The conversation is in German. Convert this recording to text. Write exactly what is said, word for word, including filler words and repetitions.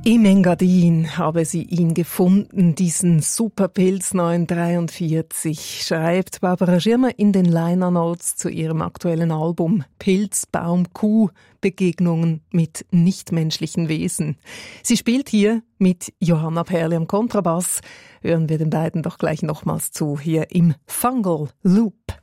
Im Engadin habe sie ihn gefunden, diesen Superpilz neunhundertdreiundvierzig, schreibt Barbara Schirmer in den Liner Notes zu ihrem aktuellen Album Pilz, Baum, Kuh, Begegnungen mit nichtmenschlichen Wesen. Sie spielt hier mit Johanna Perli am Kontrabass. Hören wir den beiden doch gleich nochmals zu, hier im Fungal Loop.